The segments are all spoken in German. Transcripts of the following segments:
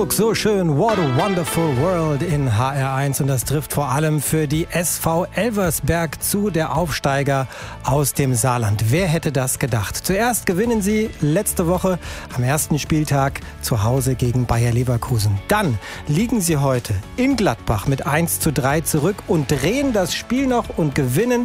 So schön, what a wonderful world in HR1 und das trifft vor allem für die SV Elversberg zu, der Aufsteiger aus dem Saarland. Wer hätte das gedacht? Zuerst gewinnen sie letzte Woche am ersten Spieltag zu Hause gegen Bayer Leverkusen. Dann liegen sie heute in Gladbach mit 1:3 zurück und drehen das Spiel noch und gewinnen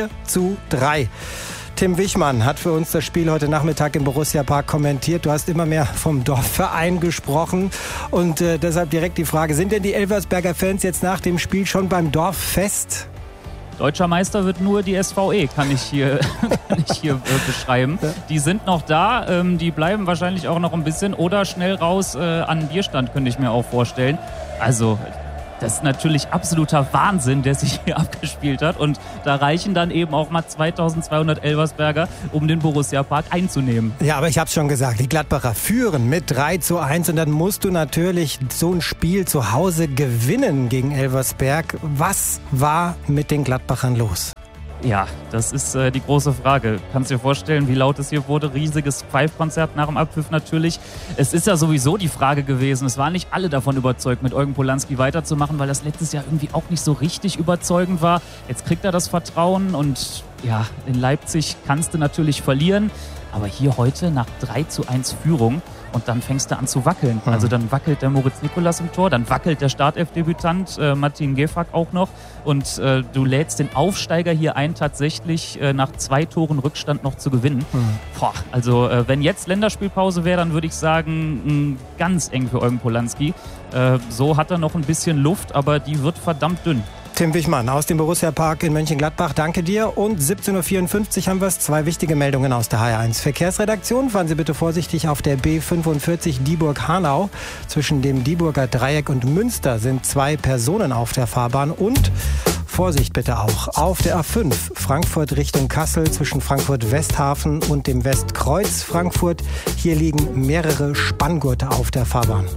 4:3. Tim Wichmann hat für uns das Spiel heute Nachmittag im Borussia-Park kommentiert. Du hast immer mehr vom Dorfverein gesprochen und deshalb direkt die Frage, sind denn die Elversberger Fans jetzt nach dem Spiel schon beim Dorffest? Deutscher Meister wird nur die SVE, kann ich hier beschreiben. Die sind noch da, die bleiben wahrscheinlich auch noch ein bisschen oder schnell raus an den Bierstand, könnte ich mir auch vorstellen. Also das ist natürlich absoluter Wahnsinn, der sich hier abgespielt hat. Und da reichen dann eben auch mal 2200 Elversberger, um den Borussia-Park einzunehmen. Ja, aber ich habe es schon gesagt, die Gladbacher führen mit 3:1 und dann musst du natürlich so ein Spiel zu Hause gewinnen gegen Elversberg. Was war mit den Gladbachern los? Ja, das ist die große Frage. Kannst du dir vorstellen, wie laut es hier wurde? Riesiges Pfeifkonzert nach dem Abpfiff natürlich. Es ist ja sowieso die Frage gewesen, es waren nicht alle davon überzeugt, mit Eugen Polanski weiterzumachen, weil das letztes Jahr irgendwie auch nicht so richtig überzeugend war. Jetzt kriegt er das Vertrauen und ja, in Leipzig kannst du natürlich verlieren. Aber hier heute nach 3:1 Führung und dann fängst du an zu wackeln. Also dann wackelt der Moritz Nikolas im Tor, dann wackelt der Startelf-Debütant Martin Gefak auch noch und du lädst den Aufsteiger hier ein, tatsächlich nach 2 Toren Rückstand noch zu gewinnen. Also wenn jetzt Länderspielpause wäre, dann würde ich sagen, ganz eng für Eugen Polanski. So hat er noch ein bisschen Luft, aber die wird verdammt dünn. Tim Wichmann aus dem Borussia-Park in Mönchengladbach, danke dir. Und 17:54 Uhr haben wir es, 2 wichtige Meldungen aus der HR1 Verkehrsredaktion. Fahren Sie bitte vorsichtig auf der B45 Dieburg-Hanau. Zwischen dem Dieburger Dreieck und Münster sind 2 Personen auf der Fahrbahn. Und Vorsicht bitte auch auf der A5 Frankfurt Richtung Kassel zwischen Frankfurt-Westhafen und dem Westkreuz Frankfurt. Hier liegen mehrere Spanngurte auf der Fahrbahn.